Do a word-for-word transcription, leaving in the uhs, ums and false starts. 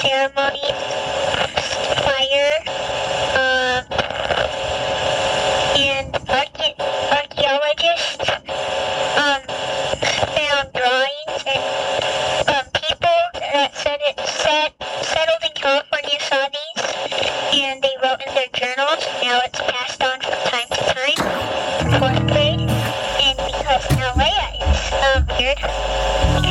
ceremony, fire, um, and arche- archaeologists um, found drawings and um, people that said it set, settled in California saw these and they wrote in their journals. Now it's passed on from time to time, fourth grade, and because now Leia is um, weird.